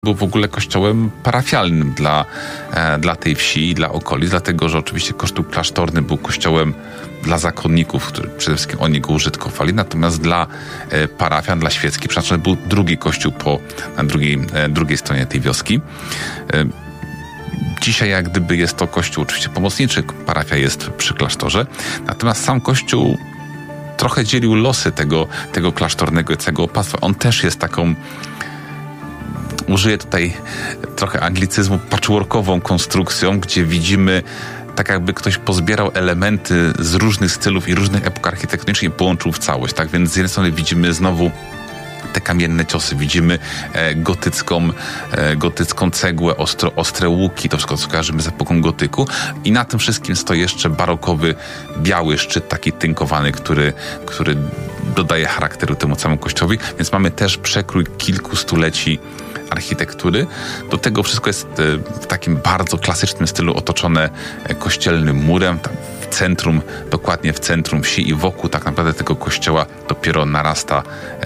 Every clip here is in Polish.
Był w ogóle kościołem parafialnym dla tej wsi i dla okolic, dlatego że oczywiście kościół klasztorny był kościołem dla zakonników, którzy przede wszystkim oni go użytkowali, natomiast dla parafian, dla świeckich przeznaczony był drugi kościół na drugiej stronie tej wioski. Dzisiaj jak gdyby jest to kościół oczywiście pomocniczy, parafia jest przy klasztorze, natomiast sam kościół trochę dzielił losy tego klasztornego i całego opactwa. On też jest taką, użyję tutaj trochę anglicyzmu, patchworkową konstrukcją, gdzie widzimy tak jakby ktoś pozbierał elementy z różnych stylów i różnych epok architektonicznych i połączył w całość. Tak więc z jednej strony widzimy znowu te kamienne ciosy, widzimy gotycką cegłę, ostre łuki, to wszystko co kojarzymy z epoką gotyku i na tym wszystkim stoi jeszcze barokowy, biały szczyt, taki tynkowany, który dodaje charakteru temu całemu kościołowi, więc mamy też przekrój kilku stuleci architektury. Do tego wszystko jest w takim bardzo klasycznym stylu otoczone kościelnym murem, tam w centrum, dokładnie w centrum wsi i wokół tak naprawdę tego kościoła dopiero narastają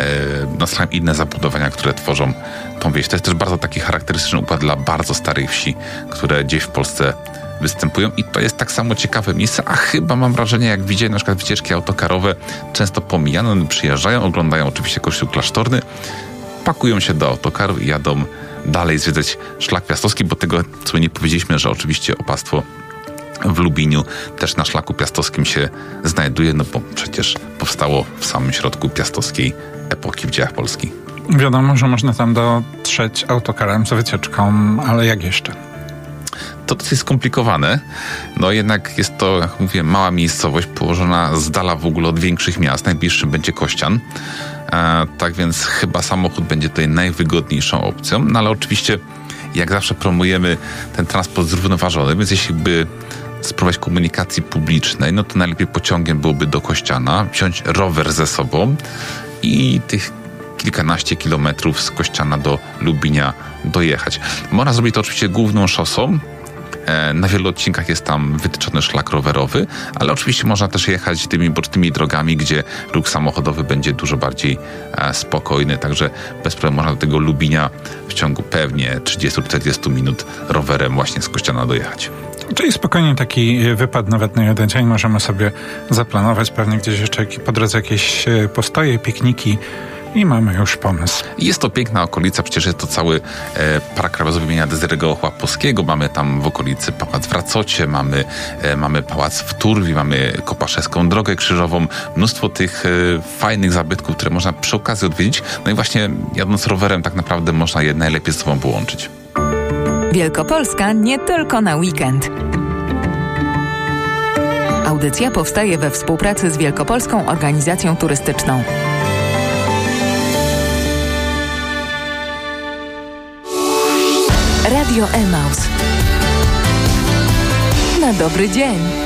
inne zabudowania, które tworzą tą wieś. To jest też bardzo taki charakterystyczny układ dla bardzo starych wsi, które gdzieś w Polsce występują i to jest tak samo ciekawe miejsce, a chyba mam wrażenie, jak widzieli na przykład wycieczki autokarowe, często pomijane, przyjeżdżają, oglądają oczywiście kościół klasztorny, pakują się do autokaru i jadą dalej zwiedzać Szlak Piastowski, bo tego, co nie powiedzieliśmy, że oczywiście opactwo w Lubiniu też na Szlaku Piastowskim się znajduje, no bo przecież powstało w samym środku piastowskiej epoki w dziejach Polski. Wiadomo, że można tam dotrzeć autokarem z wycieczką, ale jak jeszcze? To dosyć skomplikowane, no jednak jest to, jak mówię, mała miejscowość położona z dala w ogóle od większych miast. Najbliższym będzie Kościan. Tak więc chyba samochód będzie tutaj najwygodniejszą opcją, no ale oczywiście jak zawsze promujemy ten transport zrównoważony, więc jeśli by spróbować komunikacji publicznej, no to najlepiej pociągiem byłoby do Kościana, wziąć rower ze sobą i tych kilkanaście kilometrów z Kościana do Lubinia dojechać. Można zrobić to oczywiście główną szosą. Na wielu odcinkach jest tam wytyczony szlak rowerowy, ale oczywiście można też jechać tymi bocznymi drogami, gdzie ruch samochodowy będzie dużo bardziej spokojny, także bez problemu można do tego Lubinia w ciągu pewnie 30-40 minut rowerem właśnie z Kościana dojechać. Czyli spokojnie taki wypad nawet na jeden dzień możemy sobie zaplanować, pewnie gdzieś jeszcze po drodze jakieś postoje, pikniki i mamy już pomysł. Jest to piękna okolica, przecież jest to cały park krajobrazowy imienia Dezyrego Chłopowskiego. Mamy tam w okolicy pałac w Racocie, mamy pałac w Turwi, mamy Kopaszewską Drogę Krzyżową. Mnóstwo tych fajnych zabytków, które można przy okazji odwiedzić. No i właśnie jadąc rowerem tak naprawdę można je najlepiej ze sobą połączyć. Wielkopolska nie tylko na weekend. Audycja powstaje we współpracy z Wielkopolską Organizacją Turystyczną. Radio Emaus. Na dobry dzień.